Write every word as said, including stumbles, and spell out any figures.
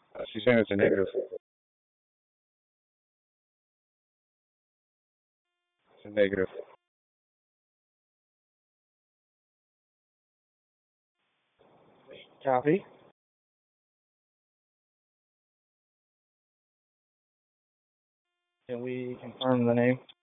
Uh, she's saying it's a negative. It's a negative. Copy. Can we confirm the name?